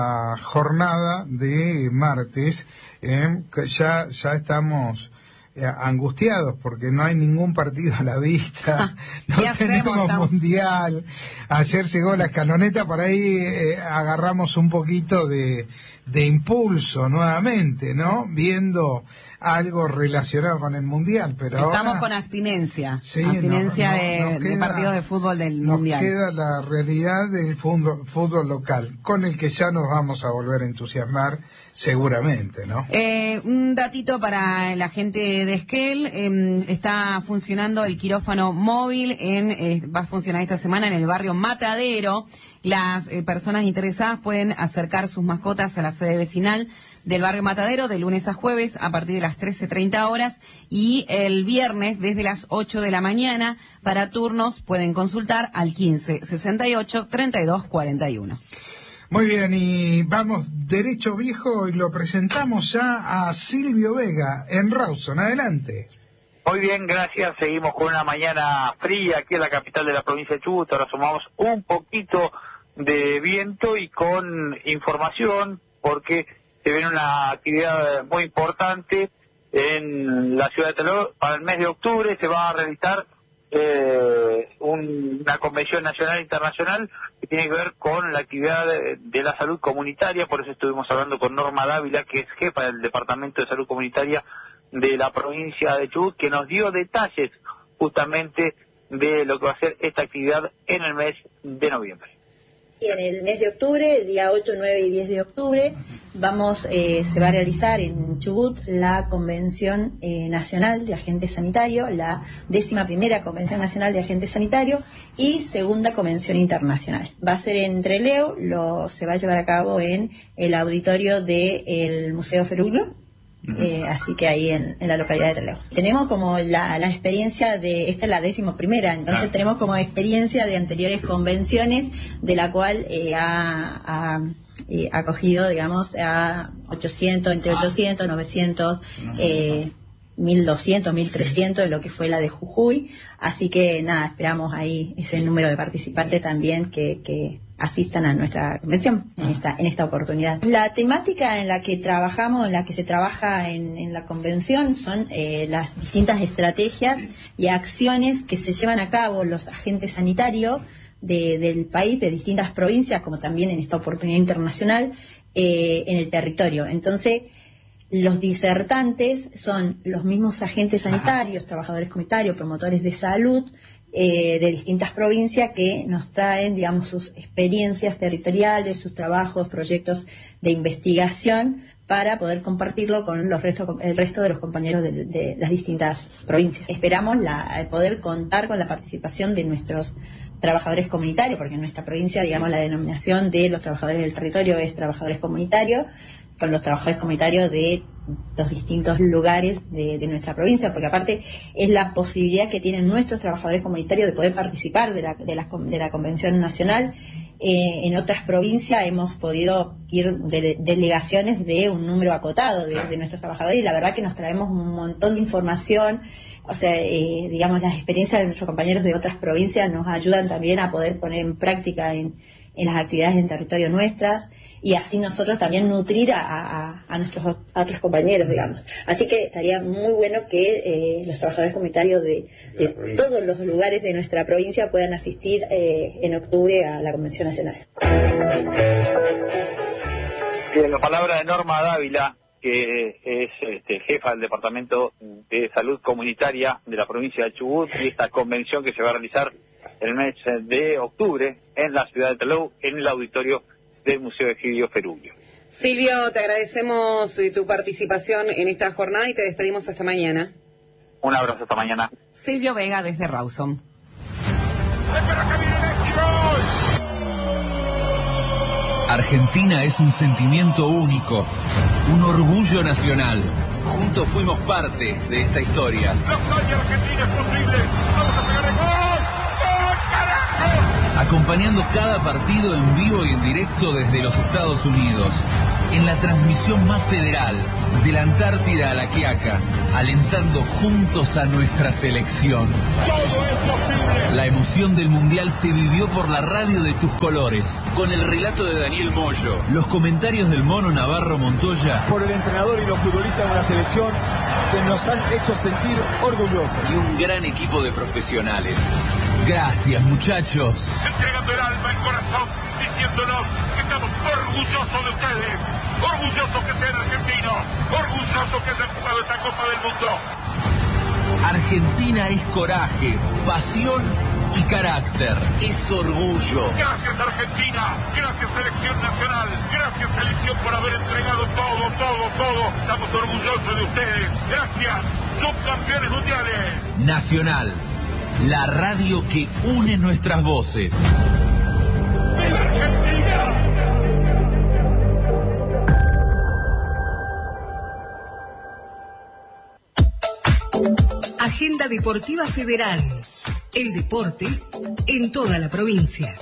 jornada de martes, que ya estamos angustiados porque no hay ningún partido a la vista, no tenemos mundial. Ayer llegó la escaloneta, por ahí agarramos un poquito de impulso nuevamente, ¿no? Viendo algo relacionado con el mundial, pero estamos ahora, con abstinencia, sí, abstinencia nos de partidos de fútbol del mundial. Nos queda la realidad del fútbol local, con el que ya nos vamos a volver a entusiasmar seguramente, ¿no? Un datito para la gente de Esquel, está funcionando el quirófano móvil, va a funcionar esta semana en el barrio Matadero. Las personas interesadas pueden acercar sus mascotas a la sede vecinal del barrio Matadero de lunes a jueves a partir de las 13:30 horas y el viernes desde las 8 de la mañana. Para turnos pueden consultar al 15 68 32 41. Muy bien, y vamos derecho viejo y lo presentamos ya a Silvio Vega en Rawson. Adelante. Muy bien, gracias. Seguimos con una mañana fría aquí en la capital de la provincia de Chubut. Ahora sumamos un poquito de viento y con información porque se viene una actividad muy importante en la ciudad de Teló. Para el mes de octubre se va a realizar una convención nacional e internacional que tiene que ver con la actividad de la salud comunitaria. Por eso estuvimos hablando con Norma Dávila, que es jefa del Departamento de Salud Comunitaria de la provincia de Chubut, que nos dio detalles justamente de lo que va a ser esta actividad en el mes de noviembre. Y en el mes de octubre, el día 8, 9 y 10 de octubre, se va a realizar en Chubut la Convención Nacional de Agentes Sanitarios, la 11ª Convención Nacional de Agentes Sanitarios y segunda Convención Internacional. Va a ser en Trelew, se va a llevar a cabo en el auditorio del Museo Feruglio. Así que ahí en la localidad de Trelew. Tenemos como la experiencia esta es la 11ª, entonces tenemos como experiencia de anteriores convenciones, de la cual ha acogido, digamos, a 800, entre 800, 900, 1200, 1300 de lo que fue la de Jujuy. Así que nada, esperamos ahí ese número de participantes también que asistan a nuestra convención en esta oportunidad. La temática en la que trabajamos, en la que se trabaja en la convención, son las distintas estrategias y acciones que se llevan a cabo los agentes sanitarios del país, de distintas provincias, como también en esta oportunidad internacional, en el territorio. Entonces, los disertantes son los mismos agentes sanitarios, trabajadores comunitarios, promotores de salud, de distintas provincias que nos traen, digamos, sus experiencias territoriales, sus trabajos, proyectos de investigación para poder compartirlo con el resto de los compañeros de las distintas provincias. Esperamos poder contar con la participación de nuestros trabajadores comunitarios, porque en nuestra provincia, digamos, la denominación de los trabajadores del territorio es trabajadores comunitarios, con los trabajadores comunitarios de los distintos lugares de nuestra provincia, porque aparte es la posibilidad que tienen nuestros trabajadores comunitarios de poder participar de la Convención Nacional. En otras provincias hemos podido ir delegaciones de un número acotado de nuestros trabajadores, y la verdad que nos traemos un montón de información. O sea, digamos, las experiencias de nuestros compañeros de otras provincias nos ayudan también a poder poner en práctica en las actividades en territorio nuestras, y así nosotros también nutrir a nuestros otros compañeros, digamos. Así que estaría muy bueno que los trabajadores comunitarios de todos los lugares de nuestra provincia puedan asistir en octubre a la Convención Nacional. Bien, la palabra de Norma Dávila, que es jefa del Departamento de Salud Comunitaria de la provincia de Chubut, y esta convención que se va a realizar el mes de octubre en la ciudad de Telou, en el auditorio del Museo Egidio Feruglio. Silvio, te agradecemos tu participación en esta jornada y te despedimos hasta mañana. Un abrazo, hasta mañana. Silvio Vega desde Rawson. Argentina es un sentimiento único, un orgullo nacional. Juntos fuimos parte de esta historia. ¡La playa argentina es posible! ¡Vamos a pegar el gol! ¡Gol, carajo! Acompañando cada partido en vivo y en directo desde los Estados Unidos. en la transmisión más federal, de la Antártida a la Quiaca, alentando juntos a nuestra selección. Todo es posible. La emoción del Mundial se vivió por la radio de tus colores, con el relato de Daniel Moyo, los comentarios del Mono Navarro Montoya, por el entrenador y los futbolistas de la selección que nos han hecho sentir orgullosos. Y un gran equipo de profesionales. Gracias, muchachos. Entregando el alma, el corazón, diciéndonos que estamos orgullosos de ustedes. Orgullosos que sean argentinos. Orgullosos que hayan jugado esta Copa del Mundo. Argentina es coraje, pasión y carácter. Es orgullo. Gracias Argentina, gracias Selección Nacional, gracias Selección por haber entregado todo. Estamos orgullosos de ustedes. Gracias, subcampeones mundiales. Nacional, la radio que une nuestras voces. ¡Viva Argentina! Agenda Deportiva Federal. El deporte en toda la provincia.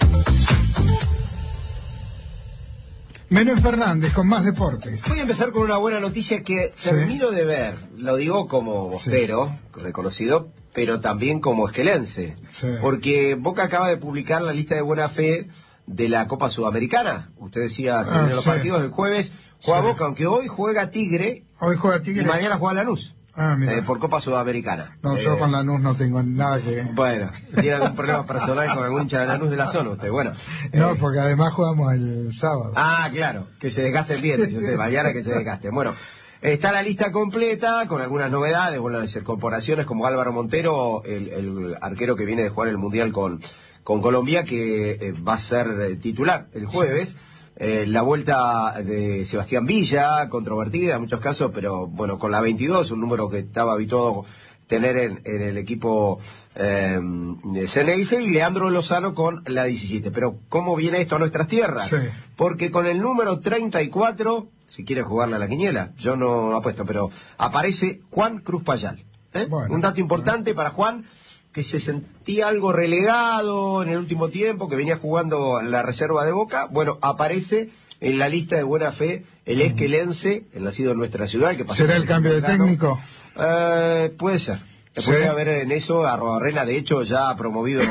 Menem Fernández con más deportes. Voy a empezar con una buena noticia que termino de ver. Lo digo como bostero, reconocido, pero también como esquelense. Porque Boca acaba de publicar la lista de buena fe de la Copa Sudamericana. Usted decía, en los partidos del jueves juega Boca, aunque hoy juega Tigre. Hoy juega Tigre. Y mañana juega Lanús. Por Copa Sudamericana. No, yo con Lanús no tengo nada que... Bueno, ¿tiene algún problema personal con algún hincha de Lanús de la zona usted? Bueno. No, porque además jugamos el sábado. Ah, claro, que se desgasten bien, dice usted, mañana que se desgasten. Bueno, está la lista completa con algunas novedades, bueno, las incorporaciones como Álvaro Montero, el arquero que viene de jugar el Mundial con Colombia, que va a ser titular el jueves. La vuelta de Sebastián Villa, controvertida en muchos casos, pero bueno, con la 22, un número que estaba habituado tener en el equipo Ceneice, y Leandro Lozano con la 17. Pero ¿cómo viene esto a nuestras tierras? Porque con el número 34, si quiere jugarle a la quiniela, yo no apuesto, pero aparece Juan Cruz Payal. Bueno, un dato importante para Juan, que se sentía algo relegado en el último tiempo, que venía jugando en la reserva de Boca. Bueno, aparece en la lista de buena fe el esquelense, el nacido en nuestra ciudad. Que ¿Será el cambio de técnico? Puede ser. Puede haber en eso. Arrobarrena, de hecho, ya ha promovido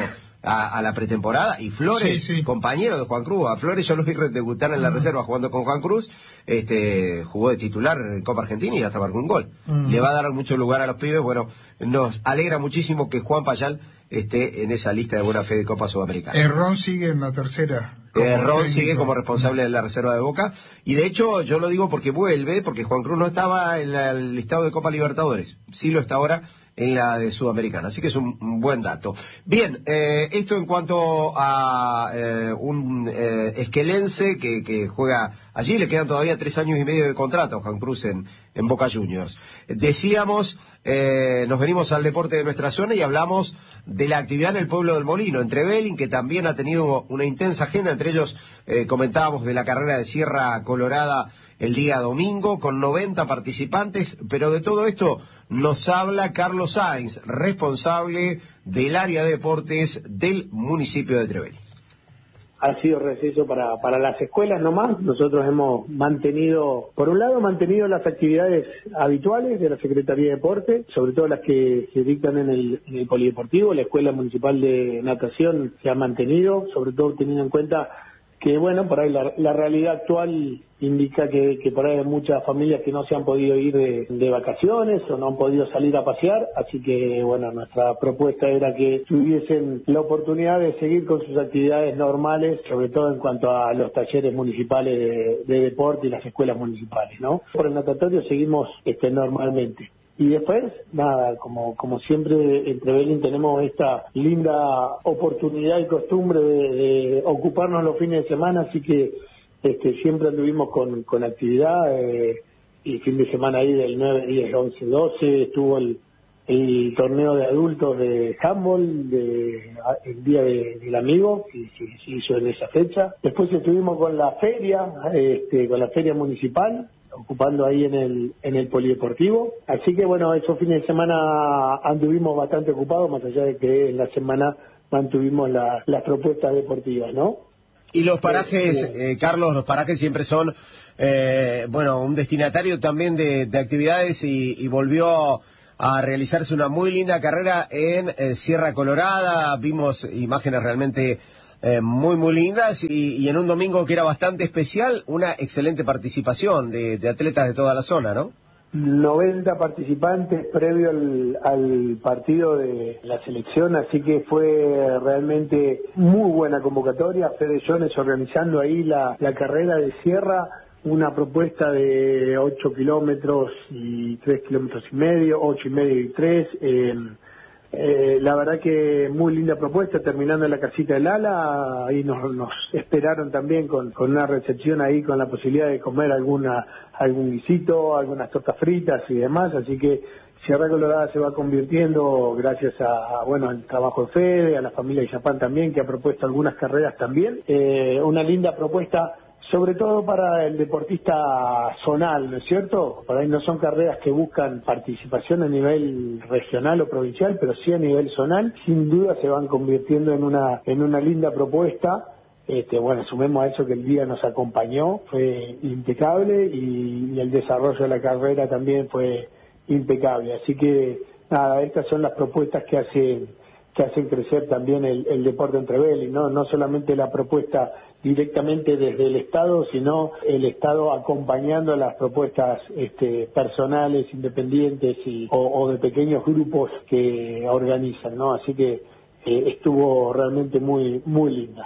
a la pretemporada, y Flores, compañero de Juan Cruz. A Flores yo lo vi debutar en la reserva jugando con Juan Cruz, jugó de titular en Copa Argentina y hasta marcó un gol. Le va a dar mucho lugar a los pibes. Bueno, nos alegra muchísimo que Juan Payal esté en esa lista de buena fe de Copa Sudamericana. Ron sigue en la tercera. Ron sigue como responsable de la reserva de Boca, y de hecho yo lo digo porque vuelve, porque Juan Cruz no estaba en el listado de Copa Libertadores, sí lo está ahora en la de Sudamericana, así que es un buen dato. Bien, esto en cuanto a un esquelense que juega allí, le quedan todavía 3 años y medio de contrato a Juan Cruz en Boca Juniors. Decíamos, nos venimos al deporte de nuestra zona y hablamos de la actividad en el pueblo del Molino, en Trevelin, que también ha tenido una intensa agenda. Entre ellos comentábamos de la carrera de Sierra Colorada el día domingo, con 90 participantes, pero de todo esto nos habla Carlos Sainz, responsable del área de deportes del municipio de Trevelin. Ha sido receso para las escuelas nomás. Nosotros hemos mantenido, por un lado, las actividades habituales de la Secretaría de Deporte, sobre todo las que se dictan en el polideportivo. La Escuela Municipal de Natación se ha mantenido, sobre todo teniendo en cuenta que, bueno, por ahí la realidad actual indica que por ahí hay muchas familias que no se han podido ir de vacaciones o no han podido salir a pasear, así que, bueno, nuestra propuesta era que tuviesen la oportunidad de seguir con sus actividades normales, sobre todo en cuanto a los talleres municipales de deporte y las escuelas municipales, ¿no? Por el natatorio seguimos normalmente. Y después, nada, como siempre en Trevelin tenemos esta linda oportunidad y costumbre de ocuparnos los fines de semana, así que siempre anduvimos con actividad, y fin de semana ahí del 9, 10, 11, 12 estuvo el torneo de adultos de handball, el día del amigo, que se hizo en esa fecha. Después estuvimos con la feria municipal, ocupando ahí en el polideportivo. Así que bueno, esos fines de semana anduvimos bastante ocupados, más allá de que en la semana mantuvimos las propuestas deportivas, ¿no? Y los parajes, Carlos, los parajes siempre son, un destinatario también de actividades y volvió a realizarse una muy linda carrera en Sierra Colorada. Vimos imágenes realmente muy lindas y en un domingo que era bastante especial, una excelente participación de atletas de toda la zona, ¿no? 90 participantes previo al partido de la selección, así que fue realmente muy buena convocatoria. Fede Jones organizando ahí la carrera de Sierra, una propuesta de 8 kilómetros y 3 kilómetros y medio, 8 y medio y 3. La verdad que muy linda propuesta, terminando en la casita del Ala, ahí nos esperaron también con una recepción ahí con la posibilidad de comer algún guisito, algunas tortas fritas y demás, así que Sierra Colorada se va convirtiendo, gracias al trabajo de Fede, a la familia de Japán también, que ha propuesto algunas carreras también, una linda propuesta, sobre todo para el deportista zonal, ¿no es cierto? Por ahí no son carreras que buscan participación a nivel regional o provincial, pero sí a nivel zonal. Sin duda se van convirtiendo en una linda propuesta. Sumemos a eso que el día nos acompañó, fue impecable y el desarrollo de la carrera también fue impecable. Así que, nada, estas son las propuestas que hacen crecer también el deporte en Trevelin, ¿no? No solamente la propuesta directamente desde el Estado, sino el Estado acompañando las propuestas personales, independientes o de pequeños grupos que organizan, ¿no? Así que estuvo realmente muy linda.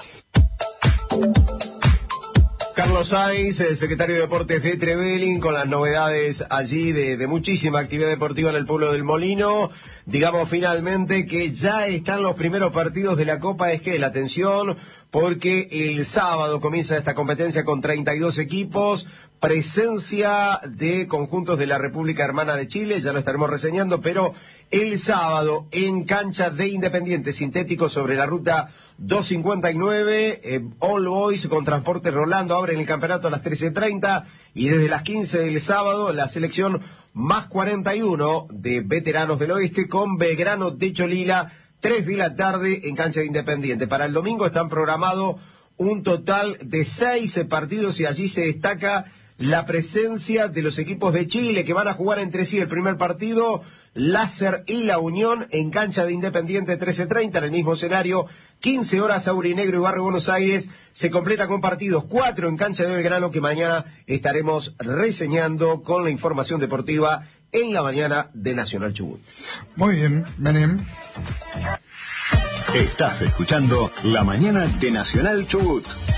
Carlos Sainz, el secretario de Deportes de Trevelin, con las novedades allí de muchísima actividad deportiva en el pueblo del Molino. Digamos finalmente que ya están los primeros partidos de la Copa Esquel. Atención, porque el sábado comienza esta competencia con 32 equipos, presencia de conjuntos de la República Hermana de Chile, ya lo estaremos reseñando, pero el sábado en cancha de Independiente Sintético sobre la ruta 259, All Boys con Transporte Rolando abren el campeonato a las 13:30 y desde las 15 del sábado la selección más 41 de veteranos del oeste con Belgrano de Cholila, 3 de la tarde en cancha de Independiente. Para el domingo están programados un total de 6 partidos y allí se destaca la presencia de los equipos de Chile que van a jugar entre sí el primer partido, Láser y La Unión en cancha de Independiente 13:30 en el mismo escenario, 15 horas Aurinegro y Barrio Buenos Aires, se completa con partidos 4 en cancha de Belgrano que mañana estaremos reseñando con la información deportiva en la mañana de Nacional Chubut. Muy bien, Menem. Estás escuchando La Mañana de Nacional Chubut.